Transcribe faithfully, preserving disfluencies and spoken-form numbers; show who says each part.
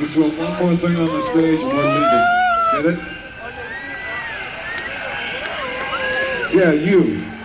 Speaker 1: doing one more thing on the stage and we're leaving. Get it? Yeah, you.